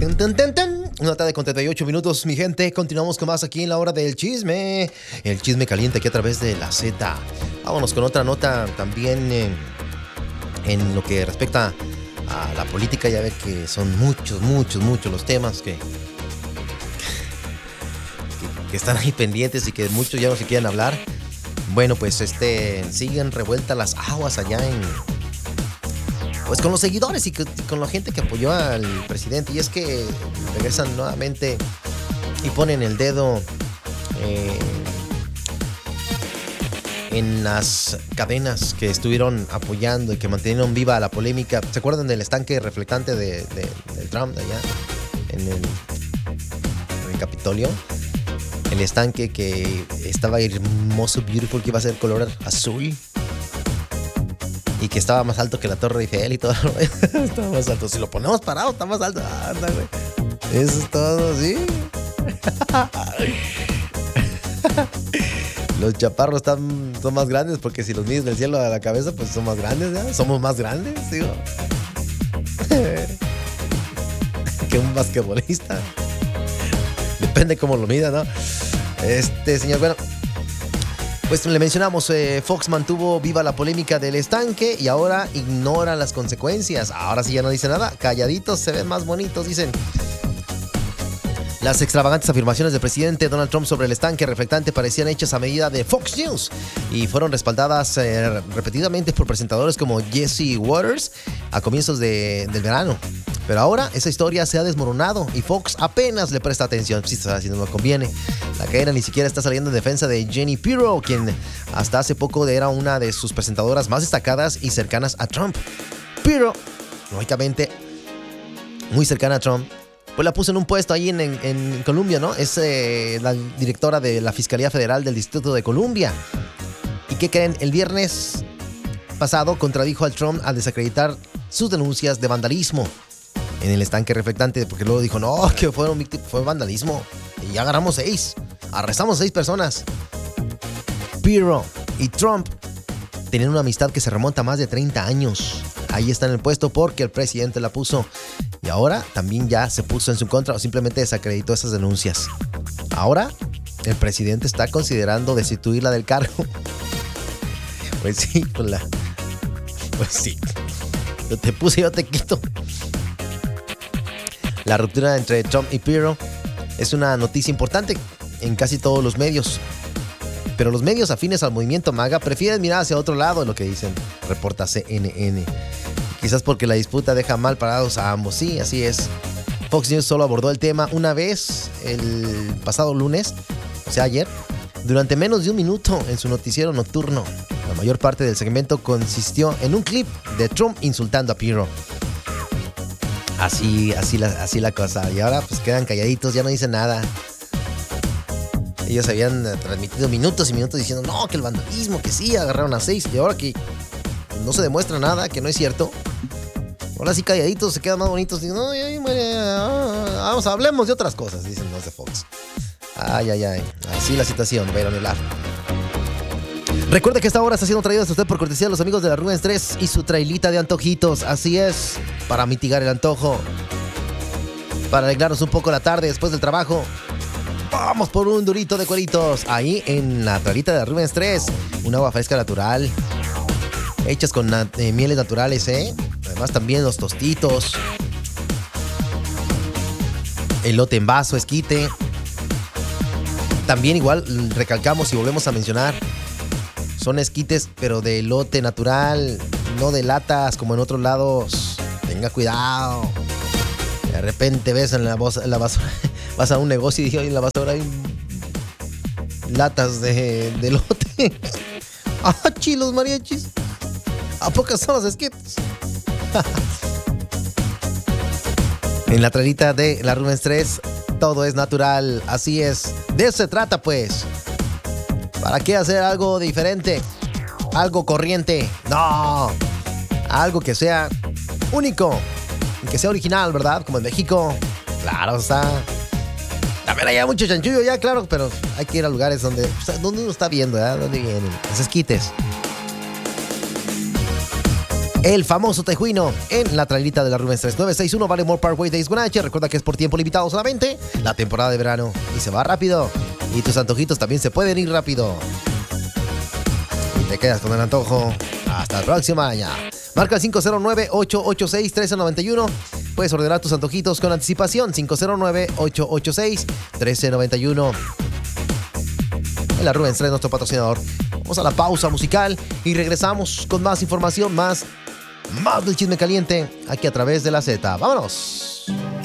Una tarde con 38 minutos, mi gente. Continuamos con más aquí en la hora del chisme. El chisme caliente aquí a través de la Z. Vámonos con otra nota también en lo que respecta a la política. Ya ve que son muchos los temas que están ahí pendientes y que muchos ya no se quieren hablar. Bueno, pues siguen revueltas las aguas allá pues con los seguidores y con la gente que apoyó al presidente. Y es que regresan nuevamente y ponen el dedo en las cadenas que estuvieron apoyando y que mantuvieron viva la polémica. ¿Se acuerdan del estanque reflectante del Trump allá en el Capitolio? El estanque que estaba hermoso, beautiful, que iba a ser color azul. Y que estaba más alto que la Torre Eiffel y todo. Estaba más alto. Si lo ponemos parado, está más alto. Anda, güey. Eso es todo, ¿sí? Los chaparros son más grandes porque si los mides del cielo a la cabeza, pues son más grandes, ¿ya? Somos más grandes, digo. Que un basquetbolista. Depende cómo lo mida, ¿no? Señor, bueno. Pues le mencionamos, Fox mantuvo viva la polémica del estanque y ahora ignoran las consecuencias. Ahora sí ya no dice nada. Calladitos se ven más bonitos, dicen. Las extravagantes afirmaciones del presidente Donald Trump sobre el estanque reflectante parecían hechas a medida de Fox News y fueron respaldadas repetidamente por presentadores como Jesse Waters a comienzos del verano. Pero ahora esa historia se ha desmoronado y Fox apenas le presta atención. Si no le conviene. La cadena ni siquiera está saliendo en defensa de Jenny Pirro, quien hasta hace poco era una de sus presentadoras más destacadas y cercanas a Trump. Pirro, lógicamente, muy cercana a Trump, pues la puso en un puesto ahí en Columbia, ¿no? Es la directora de la Fiscalía Federal del Distrito de Columbia. ¿Y qué creen? El viernes pasado contradijo al Trump al desacreditar sus denuncias de vandalismo en el estanque reflectante, porque luego dijo, no, que fue vandalismo. Y ya agarramos 6. Arrestamos 6 personas. Pirro y Trump tenían una amistad que se remonta a más de 30 años. Ahí está en el puesto porque el presidente la puso. Y ahora también ya se puso en su contra o simplemente desacreditó esas denuncias. Ahora el presidente está considerando destituirla del cargo. Pues sí, pues sí. Yo te puse, yo te quito. La ruptura entre Trump y Pirro es una noticia importante en casi todos los medios. Pero los medios afines al movimiento MAGA prefieren mirar hacia otro lado, lo que dicen, reporta CNN. Quizás porque la disputa deja mal parados a ambos. Sí, así es. Fox News solo abordó el tema una vez el pasado lunes, o sea ayer, durante menos de un minuto en su noticiero nocturno. La mayor parte del segmento consistió en un clip de Trump insultando a Pirro. Así la cosa. Y ahora pues quedan calladitos, ya no dicen nada. Ellos habían transmitido minutos y minutos diciendo, no, que el vandalismo, que sí, agarraron a 6. Y ahora que no se demuestra nada, que no es cierto. Ahora sí calladitos, se quedan más bonitos. Dicen, no, vamos, hablemos de otras cosas, dicen los de Fox. Ay. Así la situación, va a ir a hablar. Recuerde que esta hora está siendo traída hasta usted por cortesía de los amigos de la Rubens 3 y su trailita de antojitos. Así es, para mitigar el antojo, para alegrarnos un poco la tarde después del trabajo. Vamos por un durito de cueritos ahí en la trailita de la Rubens 3. Un agua fresca natural, hechas con mieles naturales, Además también los tostitos, elote en vaso, esquite. También igual recalcamos y volvemos a mencionar, son esquites, pero de elote natural, no de latas como en otros lados. Tenga cuidado. De repente ves en la basura, vas a un negocio y dije, en la basura hay latas de elote. ¡Ah, chilos mariachis! ¿A pocas son los esquites? En la trailita de la Rubens 3, todo es natural. Así es. De eso se trata, pues. ¿Para qué hacer algo diferente? Algo corriente. No. Algo que sea único. Que sea original, ¿verdad? Como en México. Claro, está. También hay mucho chanchullo ya, claro. Pero hay que ir a lugares donde uno está viendo, ¿verdad? Donde vienen los esquites. El famoso tejuino en la trailita de la Rubens 3961 Baltimore Parkway Days Guanache. Recuerda que es por tiempo limitado solamente la temporada de verano y se va rápido. Y tus antojitos también se pueden ir rápido. Y te quedas con el antojo. Hasta el próximo año. Marca el 509-886-1391. Puedes ordenar tus antojitos con anticipación. 509-886-1391. En la Rubens 3, nuestro patrocinador. Vamos a la pausa musical y regresamos con más información, más del chisme caliente aquí a través de la Z. ¡Vámonos!